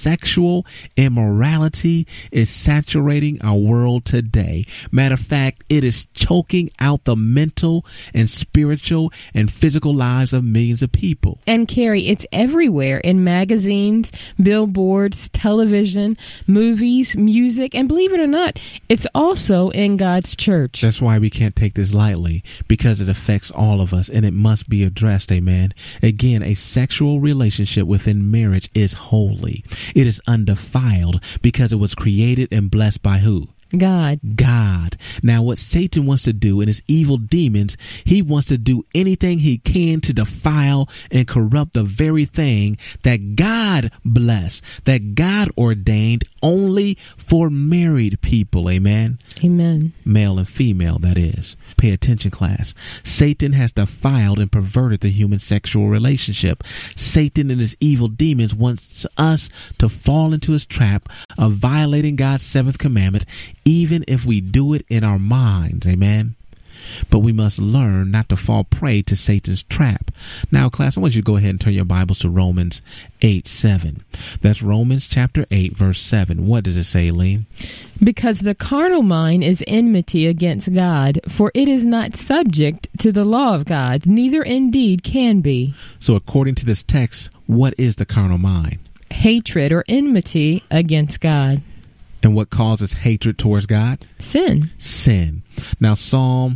sexual immorality is saturating our world today. Matter of fact, it is choking out the mental and spiritual and physical lives of millions of people. And Carrie, it's everywhere in magazines, billboards, television, movies, music, and believe it or not, it's also in God's church. That's why we can't take this lightly, because it affects all of us and it must be addressed. Amen. Again, a sexual relationship within marriage is holy. It is undefiled because it was created and blessed by who? God. Now, what Satan wants to do in his evil demons, he wants to do anything he can to defile and corrupt the very thing that God blessed, that God ordained only for married people. Amen. Amen. Male and female, that is. Pay attention, class. Satan has defiled and perverted the human sexual relationship. Satan and his evil demons wants us to fall into his trap of violating God's seventh commandment, even if we do it in our minds. Amen. But we must learn not to fall prey to Satan's trap. Now, class, I want you to go ahead and turn your Bibles to Romans 8:7. That's Romans chapter 8, verse 7. What does it say, Lee? Because the carnal mind is enmity against God, for it is not subject to the law of God, neither indeed can be. So according to this text, what is the carnal mind? Hatred or enmity against God. And what causes hatred towards God? Sin. Now, Psalm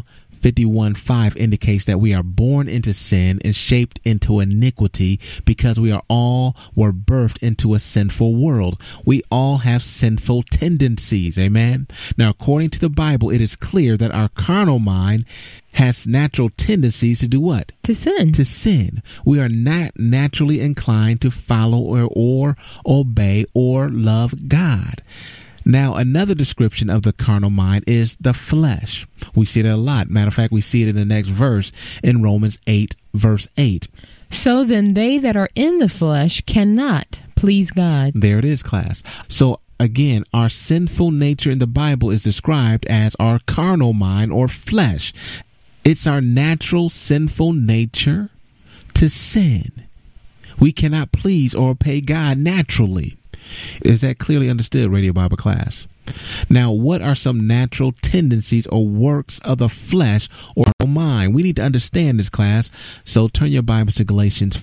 51:5 indicates that we are born into sin and shaped into iniquity because we were birthed into a sinful world. We all have sinful tendencies. Amen. Now, according to the Bible, it is clear that our carnal mind has natural tendencies to do what? To sin. To sin. We are not naturally inclined to follow or obey or love God. Now, another description of the carnal mind is the flesh. We see that a lot. Matter of fact, we see it in the next verse in Romans 8, verse 8. So then they that are in the flesh cannot please God. There it is, class. So again, our sinful nature in the Bible is described as our carnal mind or flesh. It's our natural sinful nature to sin. We cannot please or obey God naturally. Is that clearly understood, Radio Bible class? Now, what are some natural tendencies or works of the flesh or mind? We need to understand this, class. So turn your Bibles to Galatians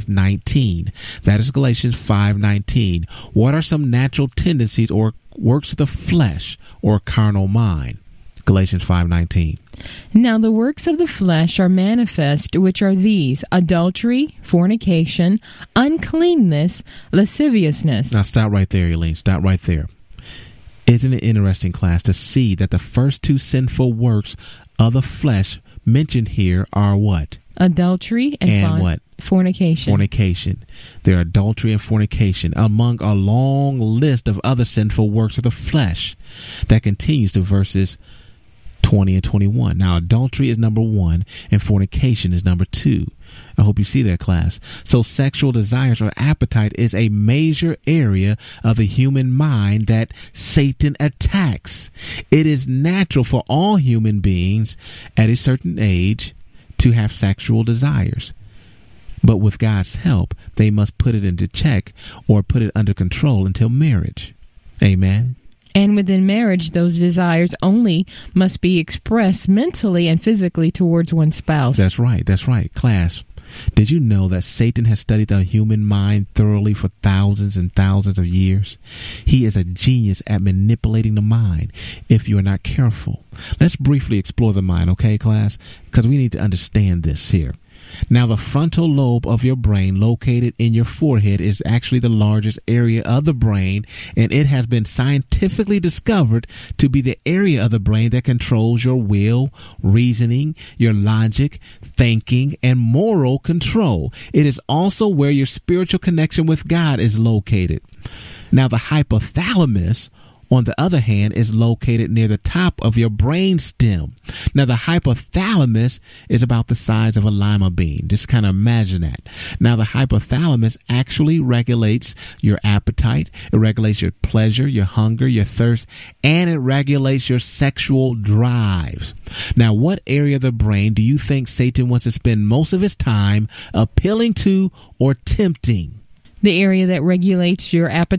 5:19. That is Galatians 5:19. What are some natural tendencies or works of the flesh or carnal mind? Galatians 5:19. Now the works of the flesh are manifest, which are these: adultery, fornication, uncleanness, lasciviousness. Now stop right there, Elaine. Stop right there. Isn't it interesting, class, to see that the first two sinful works of the flesh mentioned here are what? Adultery and what? Fornication. Fornication. They're adultery and fornication, among a long list of other sinful works of the flesh that continues to verses 20 and 21. Now, adultery is number 1 and fornication is number 2. I hope you see that, class. So sexual desires or appetite is a major area of the human mind that Satan attacks. It is natural for all human beings at a certain age to have sexual desires. But with God's help, they must put it into check or put it under control until marriage. Amen. And within marriage, those desires only must be expressed mentally and physically towards one's spouse. That's right. That's right. Class, did you know that Satan has studied the human mind thoroughly for thousands and thousands of years? He is a genius at manipulating the mind if you are not careful. Let's briefly explore the mind, okay, class? Because we need to understand this here. Now, the frontal lobe of your brain located in your forehead is actually the largest area of the brain, and it has been scientifically discovered to be the area of the brain that controls your will, reasoning, your logic, thinking, and moral control. It is also where your spiritual connection with God is located. Now, the hypothalamus, on the other hand, is located near the top of your brain stem. Now, the hypothalamus is about the size of a lima bean. Just kind of imagine that. Now, the hypothalamus actually regulates your appetite. It regulates your pleasure, your hunger, your thirst, and it regulates your sexual drives. Now, what area of the brain do you think Satan wants to spend most of his time appealing to or tempting? The area that regulates your appetite